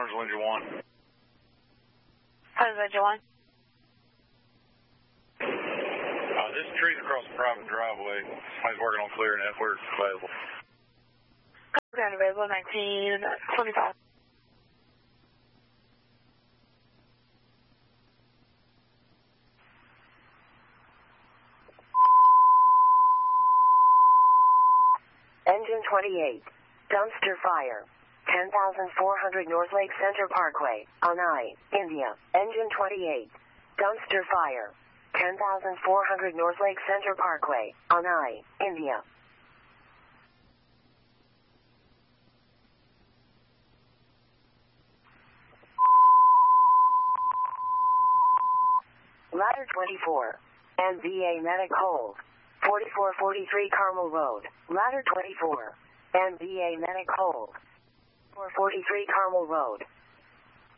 Hunter's Windsor 1. Hunter's Windsor 1. This tree's across the private driveway. Somebody's working on clearing that. Where's it available? Ground available 1925. Engine 28. Dumpster fire. 10,400 North Lake Center Parkway, Anai, India. Engine 28. Dumpster fire. 10,400 North Lake Center Parkway, Anai, India. Ladder 24. NBA Medic Hold. 4443 Carmel Road. Ladder 24. NBA Medic Hold. 443 Carmel Road.